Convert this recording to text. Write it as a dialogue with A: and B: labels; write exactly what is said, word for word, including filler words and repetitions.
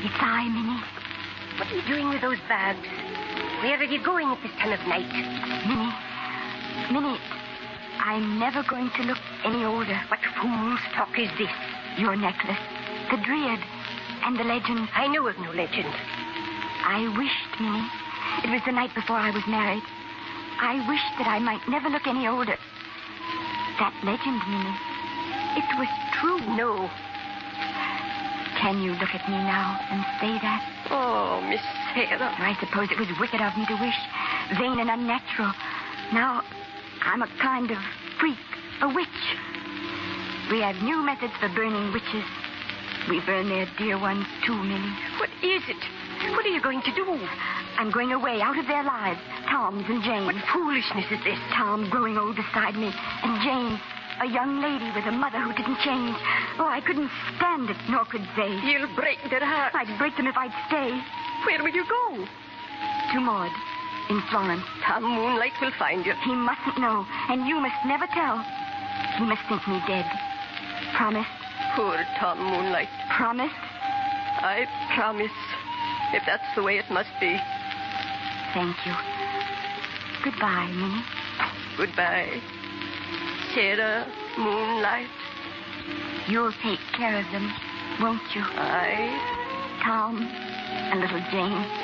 A: It's I, Minnie.
B: What are you doing with those bags? Where are you going at this time of night?
A: Minnie. Minnie, I'm never going to look any older.
B: What fool's talk is this?
A: Your necklace, the Dryad, and the legend.
B: I know of no legend.
A: I wished, Minnie, it was the night before I was married. I wished that I might never look any older. That legend, Minnie, it was true.
B: No.
A: Can you look at me now and say that?
B: Oh, Miss Sarah.
A: I suppose it was wicked of me to wish. Vain and unnatural. Now, I'm a kind of freak, a witch. We have new methods for burning witches. We burn their dear ones, too, Minnie.
B: What is it? What are you going to do?
A: I'm going away, out of their lives. Tom's and Jane's.
B: What foolishness is this?
A: Tom growing old beside me, and Jane, a young lady with a mother who didn't change. Oh, I couldn't stand it, nor could they.
B: You'll break their hearts.
A: I'd break them if I'd stay.
B: Where will you go?
A: To Maud, in Florence.
B: Tom Moonlight will find you.
A: He mustn't know, and you must never tell. He must think me dead. Promise?
B: Poor Tom Moonlight.
A: Promise?
B: I promise. If that's the way it must be.
A: Thank you. Goodbye, Minnie.
B: Goodbye, Sarah Moonlight.
A: You'll take care of them, won't you?
B: I...
A: Tom and little Jane.